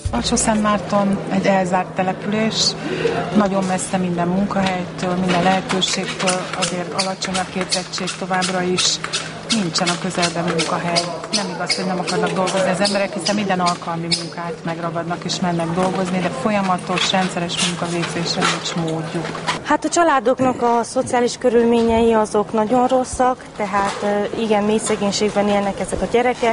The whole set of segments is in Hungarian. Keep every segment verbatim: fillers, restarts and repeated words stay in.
Alsó-Szentmárton egy elzárt település, nagyon messze minden munkahelytől, minden lehetőségtől, azért alacsony a képzettség továbbra is, nincsen a közelben munkahely. Nem igaz, hogy nem akarnak dolgozni az emberek, hiszen minden alkalmi munkát megragadnak és mennek dolgozni, de folyamatos, rendszeres munkavégzésre nincs módjuk. Hát a családoknak a szociális körülményei azok nagyon rosszak, tehát igen, mély szegénységben élnek ezek a gyerekek.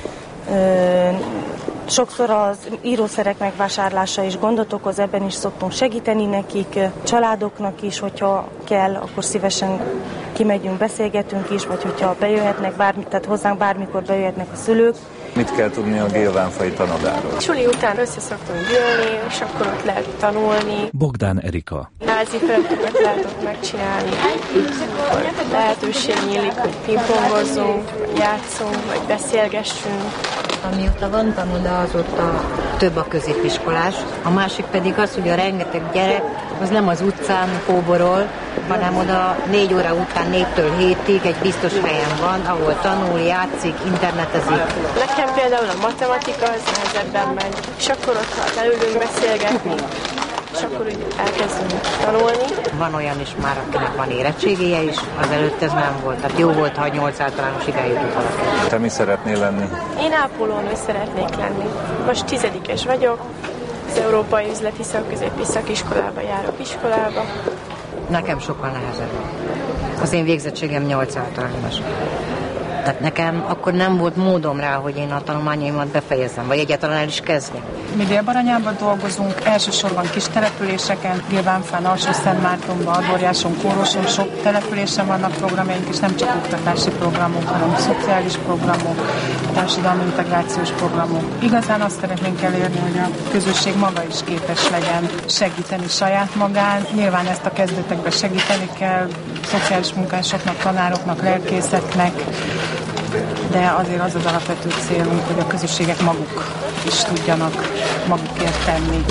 Sokszor az írószerek megvásárlása is gondot okoz, ebben is szoktunk segíteni nekik, családoknak is, hogyha kell, akkor szívesen kimegyünk, beszélgetünk is, vagy hogyha bejöhetnek, bármi, tehát hozzánk bármikor bejöhetnek a szülők. Mit kell tudni a Gélvánfai tanodáról? Suli után össze szoktunk gyűlni, és akkor ott lehet tanulni. Bogdán Erika. Házi feladatokat lehet ott megcsinálni. Lehetőség nyílik, hogy pingpongozzunk, vagy játszunk, vagy beszélgessünk. Amióta van tanoda, azóta több a középiskolás. A másik pedig az, hogy a rengeteg gyerek az nem az utcán kóborol, hanem oda négy óra után négytől hétig egy biztos helyen van, ahol tanul, játszik, internetezik. Nekem például a matematika az nehezebben megy, és akkor ott ha leülünk beszélgetni, és akkor úgy elkezdünk tanulni. Van olyan is már, akinek van érettségéje is, azelőtt ez nem volt. Tehát jó volt, ha nyolc általánosig eljutott valaki. Te mi szeretnél lenni? Én ápolónő szeretnék lenni. Most tizedikes vagyok, az Európai Üzleti Szakközépi Szakiskolába járok iskolába. Nekem sokkal nehezebb. Az én végzettségem nyolc általános. Tehát nekem akkor nem volt módom rá, hogy én a tanulmányaimat befejezzem, vagy egyáltalán el is kezdjem. Mi Dél-Baranyában dolgozunk, elsősorban kis településeken, Gélvánfán, Alsó-Szentmártonban, Adorjáson, Kóroson, sok településen vannak programjaink, és nem csak oktatási programok, hanem szociális programok, társadalmi integrációs programok. Igazán azt szeretnénk elérni, hogy a közösség maga is képes legyen segíteni saját magán. Nyilván ezt a kezdetekben segíteni kell, szociális munkásoknak, tanároknak, lelkészeknek, de azért az az alapvető célunk, hogy a közösségek maguk is tudjanak magukért tenni.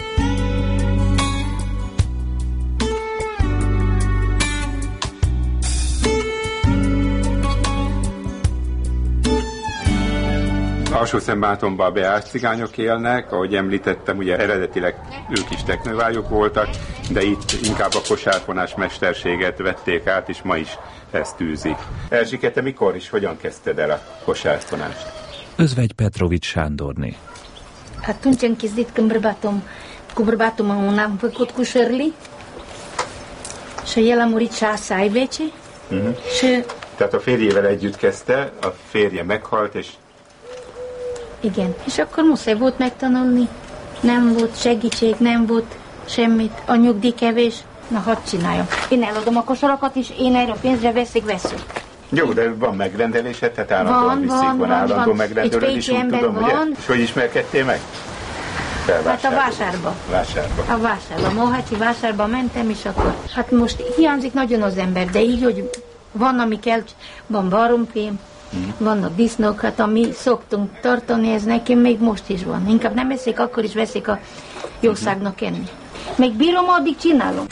Alsó-Szentmártonban a beárt cigányok élnek, ahogy említettem, ugye eredetileg ők is teknővályok voltak, de itt inkább a kosárfonás mesterséget vették át, és ma is ezt űzik. Erzsike, te mikor is, hogyan kezdted el a kosárfonást? Özvegy Petrovics Sándorné. Atunci am chizit când bărbatul, cu bărbatul meu am făcut cu Shirley și el a murit șase ai vece. Uh-huh. Și... Tehát a férjével együtt kezdte, a férje meghalt, és... Igen, és akkor muszáj volt megtanulni. Nem volt segítség, nem volt semmit, a nyugdíj kevés. Na, hadd csináljam. Én eladom a kosarakat, és én erre a pénzre veszik veszőt. Jó, de van megrendelése, tehát állandóan van, viszik, van, van, van állandó van. megrendelőd is, úgy tudom, van. Ugye? És hogy ismerkedtél meg? Hát a vásárba. Vásárba. A vásárba. A Mohácsi vásárba mentem, és akkor... Hát most hiányzik nagyon az ember, de így, hogy van, ami kell, van barumpém, hmm. vannak disznók, hát ami szoktunk tartani, ez nekem még most is van. Inkább nem eszik, akkor is veszik a jószágnak enni. Még bírom, addig csinálom.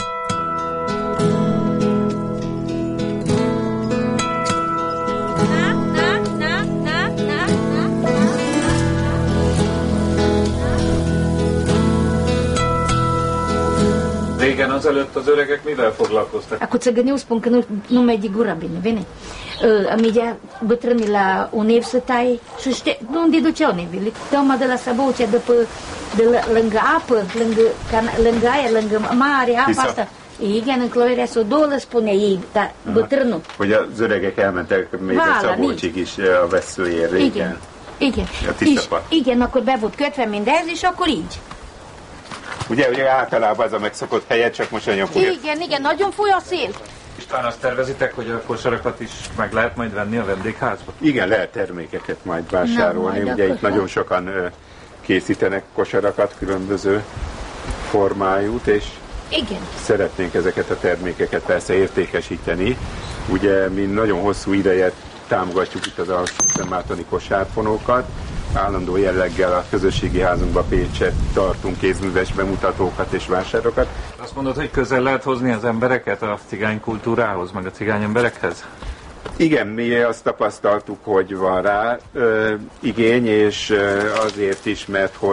Régen azelőtt az öregek mivel foglalkoztak? Acum țăgănii spun că nu, nu merge gura bine, bine? Am mergea bătrânii la unev să taie și știe, unde duceau nevele? Toma de la Sabăucea, de, pe, de la, lângă apă, lângă, lângă aia, lângă mare, apa asta. Igen, în Cloverea Sodolă spune ei, dar bătrânul. Hogy az öregek elmentek még a Szabolcsig is a veszőért régen. Igen, igen. És, igen, akkor be volt kötve mindez, és akkor így. Ugye, ugye általában az a megszokott helyet, csak most nagyon fúj. Igen, igen, nagyon fúj a szél. István, azt tervezitek, hogy a kosarakat is meg lehet majd venni a vendégházba? Igen, lehet termékeket majd vásárolni. Na, ugye itt nagyon sokan készítenek kosarakat, különböző formájút, és igen. szeretnénk ezeket a termékeket persze értékesíteni. Ugye mi nagyon hosszú ideje támogatjuk itt az alsó-szentmártoni kosárfonókat. Állandó jelleggel a közösségi házunkba Pécset tartunk kézműves bemutatókat és vásárokat. Azt mondod, hogy közel lehet hozni az embereket a cigány kultúrához, meg a cigány emberekhez? Igen, mi azt tapasztaltuk, hogy van rá ö, igény, és ö, azért is, mert hogy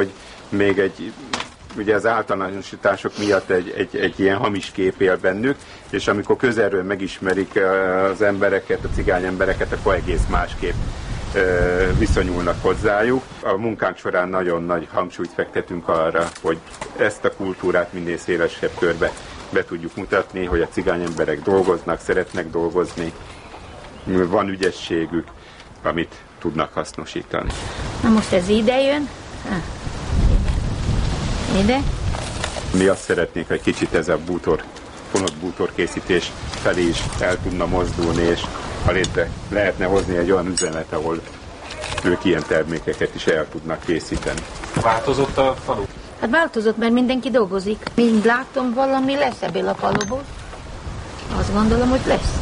még egy, ugye az általánosítások miatt egy, egy, egy ilyen hamis kép él bennük, és amikor közelről megismerik az embereket, a cigány embereket, akkor egész másképp viszonyulnak hozzájuk. A munkánk során nagyon nagy hangsúlyt fektetünk arra, hogy ezt a kultúrát minél szélesebb körbe be tudjuk mutatni, hogy a cigány emberek dolgoznak, szeretnek dolgozni, van ügyességük, amit tudnak hasznosítani. Na most ez ide jön? Ah, ide. Ide? Mi azt szeretnénk, hogy kicsit ez a bútor, fonott bútorkészítés felé is el tudna mozdulni, és ha létre lehetne hozni egy olyan üzenet, ahol ők ilyen termékeket is el tudnak készíteni. Változott a falu? Hát változott, mert mindenki dolgozik. Mind látom, valami lesz ebből a faluból. Azt gondolom, hogy lesz.